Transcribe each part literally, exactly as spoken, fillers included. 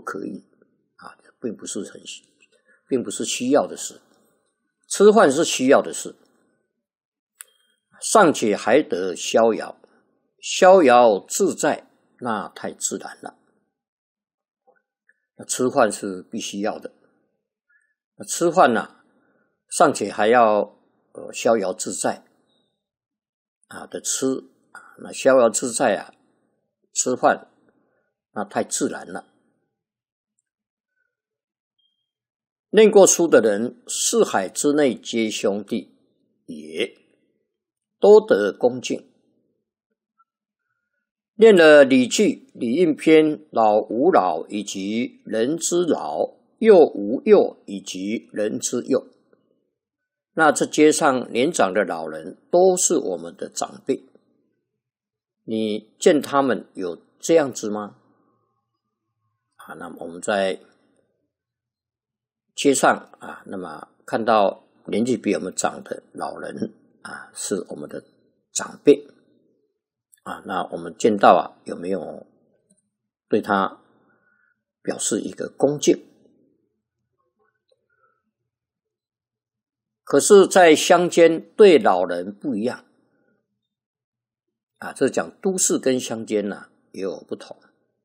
可以啊，并不是很，并不是需要的事。吃饭是需要的事，尚且还得逍遥，逍遥自在，那太自然了。那吃饭是必须要的，那吃饭呢、啊，尚且还要呃逍遥自在啊的吃啊，那逍遥自在啊，吃饭那太自然了。念过书的人，四海之内皆兄弟，也多得恭敬。念了《礼记》《礼应篇》老吾老以及人之老，幼吾幼以及人之幼，那这街上年长的老人都是我们的长辈，你见他们有这样子吗？啊，那么我们在街上啊，那么看到年纪比我们长的老人啊，是我们的长辈啊，那我们见到啊，有没有对他表示一个恭敬？可是在乡间对老人不一样啊，这讲都市跟乡间啊也有不同。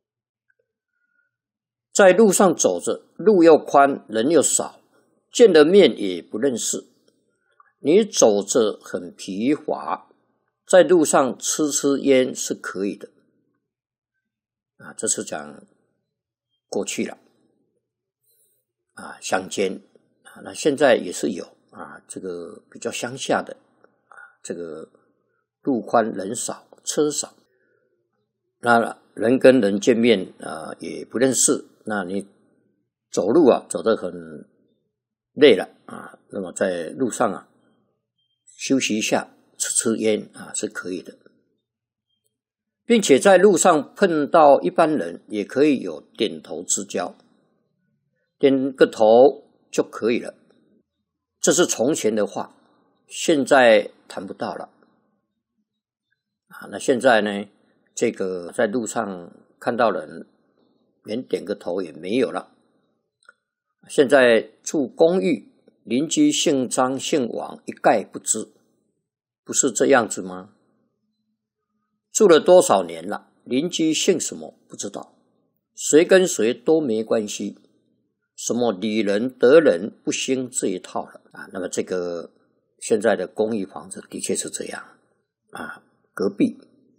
在路上走着，路又宽，人又少，见了面也不认识，你走着很疲乏，在路上吃吃烟是可以的啊，这是讲过去了啊，乡间啊，那现在也是有啊，这个比较乡下的啊，这个路宽人少车少，那人跟人见面啊也不认识，那你走路啊走得很累了啊，那么在路上啊休息一下，吃吃烟啊是可以的，并且在路上碰到一般人也可以有点头之交，点个头就可以了。这是从前的话，现在谈不到了啊。那现在呢，这个在路上看到人连点个头也没有了。现在住公寓，邻居姓张姓王一概不知，不是这样子吗？住了多少年了，邻居姓什么不知道，谁跟谁都没关系，什么理人得人不兴这一套了啊。那么这个现在的公寓房子的确是这样啊，隔壁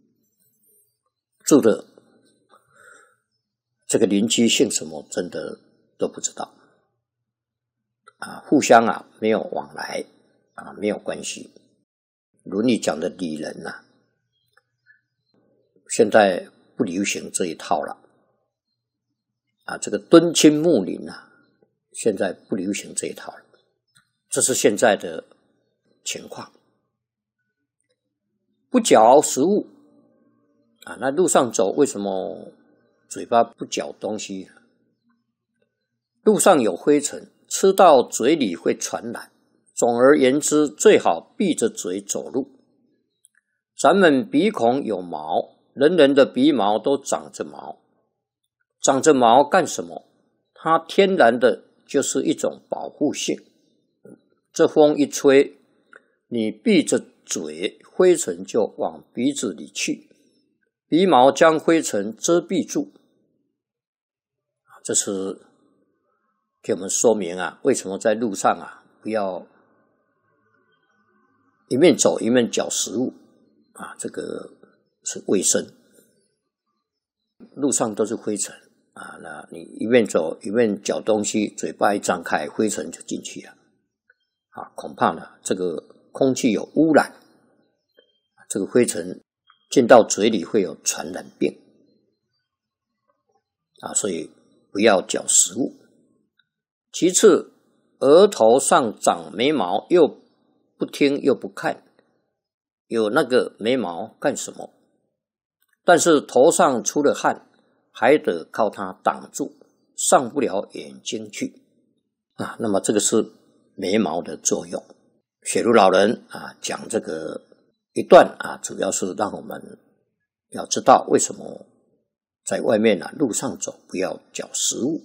住的这个邻居姓什么真的都不知道啊，互相啊没有往来啊，没有关系。伦理讲的理人啊，现在不流行这一套了啊，这个敦亲睦邻啊，现在不流行这一套了，这是现在的情况。不嚼食物啊，那路上走为什么嘴巴不嚼东西？路上有灰尘，吃到嘴里会传染。总而言之，最好闭着嘴走路。咱们鼻孔有毛，人人的鼻毛都长着毛，长着毛干什么？它天然的就是一种保护性。这风一吹，你闭着嘴，灰尘就往鼻子里去，鼻毛将灰尘遮蔽住。这是给我们说明啊，为什么在路上啊不要一面走一面嚼食物啊，这个是卫生。路上都是灰尘啊，那你一面走一面嚼东西，嘴巴一张开，灰尘就进去了啊，恐怕呢这个空气有污染，这个灰尘进到嘴里会有传染病啊，所以不要嚼食物。其次，额头上长眉毛，又不听又不看，有那个眉毛干什么？但是头上出了汗，还得靠它挡住，上不了眼睛去啊。那么这个是眉毛的作用。雪茹老人啊讲这个一段啊，主要是让我们要知道为什么在外面啊路上走，不要嚼食物。